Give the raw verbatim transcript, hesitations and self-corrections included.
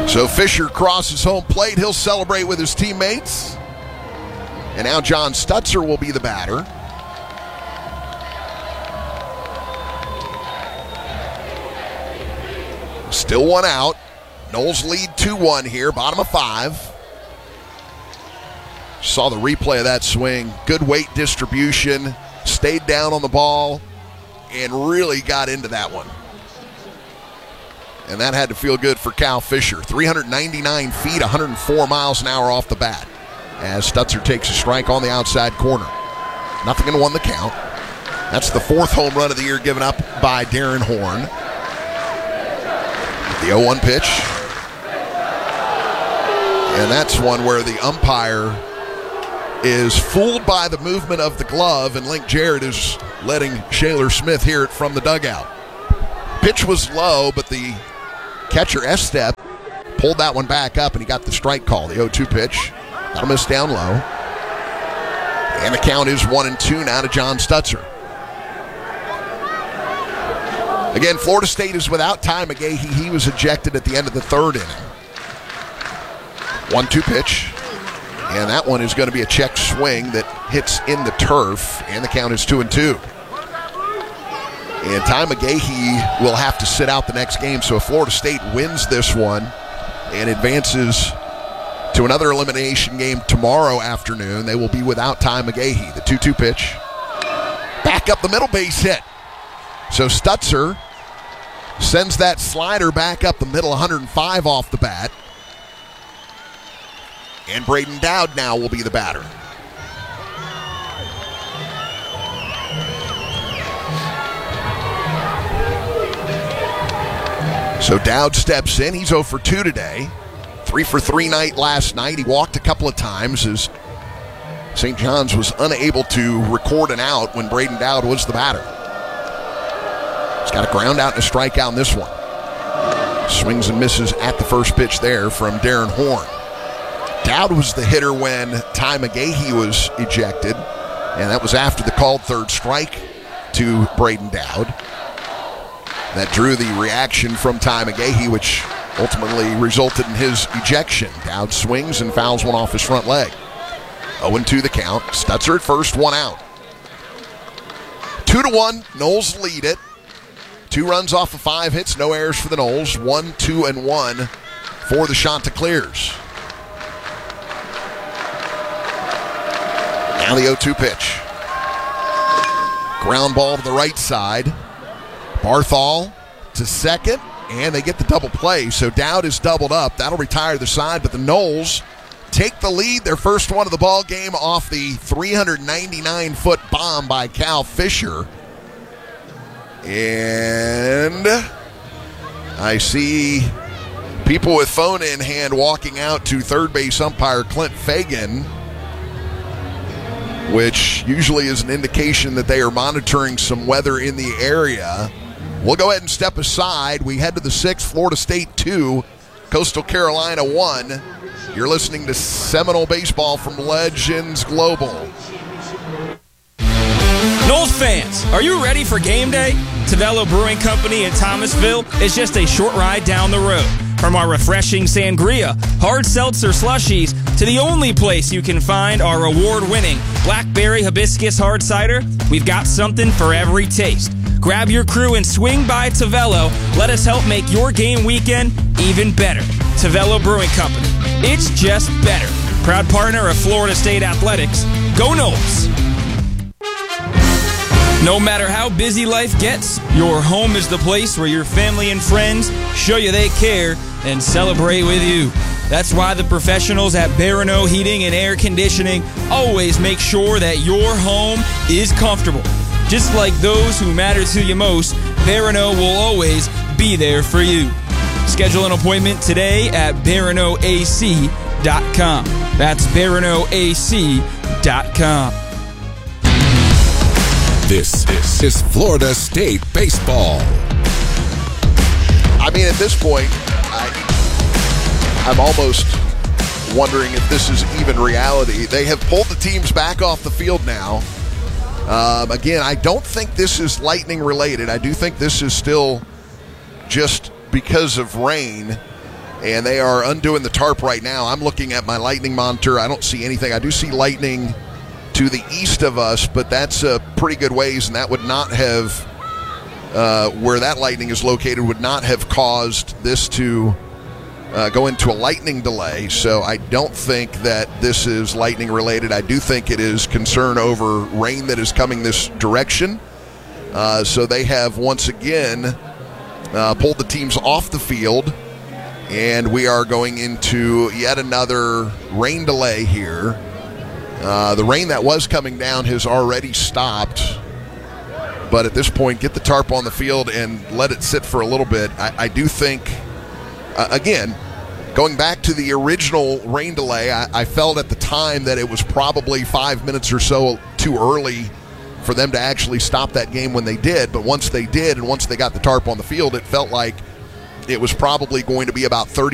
So Fisher crosses home plate. He'll celebrate with his teammates. And now John Stutzer will be the batter. Still one out. Noles lead two one here, bottom of five. Saw the replay of that swing. Good weight distribution. Stayed down on the ball and really got into that one. And that had to feel good for Cal Fisher. three hundred ninety-nine feet, one hundred four miles an hour off the bat as Stutzer takes a strike on the outside corner. Nothing in one the count. That's the fourth home run of the year given up by Darren Horn. The oh one pitch. And that's one where the umpire is fooled by the movement of the glove, and Link Jarrett is letting Shaler Smith hear it from the dugout. Pitch was low, but the catcher Estep pulled that one back up, and he got the strike call. The oh two pitch. That'll miss down low. And the count is one and two now to John Stutzer. Again, Florida State is without Ty McGahee. He was ejected at the end of the third inning. one two pitch. And that one is going to be a check swing that hits in the turf. And the count is two and two. And Ty McGahee will have to sit out the next game. So if Florida State wins this one and advances to another elimination game tomorrow afternoon, they will be without Ty McGahee. The two two pitch. Back up the middle, base hit. So Stutzer sends that slider back up the middle, one hundred five off the bat. And Braden Dowd now will be the batter. So Dowd steps in. He's oh for two today. three for three night last night. He walked a couple of times as Saint John's was unable to record an out when Braden Dowd was the batter. He's got a ground out and a strikeout in this one. Swings and misses at the first pitch there from Darren Horn. Dowd was the hitter when Ty McGahee was ejected, and that was after the called third strike to Braden Dowd. That drew the reaction from Ty McGahee, which ultimately resulted in his ejection. Dowd swings and fouls one off his front leg. oh and two the count. Stutzer at first, one out. Two to one, Noles lead it. Two runs off of five hits, no errors for the Noles. One, two, and one for the Chanticleers. Now the oh two pitch. Ground ball to the right side. Barthol to second, and they get the double play. So Dowd is doubled up. That'll retire the side, but the Noles take the lead. Their first one of the ball game off the three hundred ninety-nine foot bomb by Cal Fisher. And I see people with phone in hand walking out to third base umpire Clint Fagan, which usually is an indication that they are monitoring some weather in the area. We'll go ahead and step aside. We head to the sixth, Florida State two, Coastal Carolina one. You're listening to Seminole Baseball from Legends Global. Noles fans, are you ready for game day? Tavello Brewing Company in Thomasville is just a short ride down the road. From our refreshing sangria, hard seltzer slushies, to the only place you can find our award-winning Blackberry Hibiscus Hard Cider, we've got something for every taste. Grab your crew and swing by Tavello. Let us help make your game weekend even better. Tavello Brewing Company. It's just better. Proud partner of Florida State Athletics. Go Noles! No matter how busy life gets, your home is the place where your family and friends show you they care and celebrate with you. That's why the professionals at Barano Heating and Air Conditioning always make sure that your home is comfortable. Just like those who matter to you most, Barano will always be there for you. Schedule an appointment today at Barano A C dot com. That's Barano A C dot com. This, this is Florida State Baseball. I mean, at this point, I, I'm almost wondering if this is even reality. They have pulled the teams back off the field now. Um, again, I don't think this is lightning related. I do think this is still just because of rain. and they are undoing the tarp right now. I'm looking at my lightning monitor. I don't see anything. I do see lightning to the east of us, but that's a pretty good ways, and that would not have, uh, where that lightning is located, would not have caused this to uh, go into a lightning delay. So I don't think that this is lightning related. I do think it is concern over rain that is coming this direction. Uh, so they have once again uh, pulled the teams off the field, and we are going into yet another rain delay here. Uh, the rain that was coming down has already stopped, but at this point, get the tarp on the field and let it sit for a little bit. I, I do think, uh, again, going back to the original rain delay, I, I felt at the time that it was probably five minutes or so too early for them to actually stop that game when they did, but once they did and once they got the tarp on the field, it felt like it was probably going to be about thirty